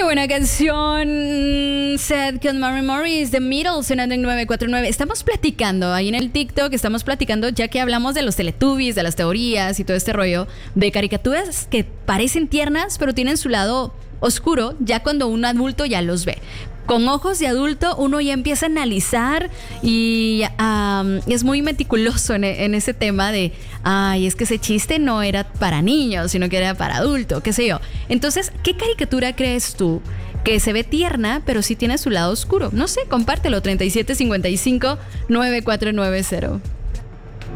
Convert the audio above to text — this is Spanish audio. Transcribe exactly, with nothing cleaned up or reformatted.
buena canción. Sad con Mary Morris, The Middle, sonando en nueve cuatro nueve. Estamos platicando ahí en el TikTok, estamos platicando ya que hablamos de los Teletubbies, de las teorías y todo este rollo de caricaturas que parecen tiernas, pero tienen su lado oscuro ya cuando un adulto ya los ve. Con ojos de adulto uno ya empieza a analizar y um, es muy meticuloso en, en ese tema de, ay, es que ese chiste no era para niños, sino que era para adulto, qué sé yo. Entonces, ¿qué caricatura crees tú que se ve tierna, pero sí tiene su lado oscuro? No sé, compártelo, treinta y siete cincuenta y cinco nueve cuatro nueve cero.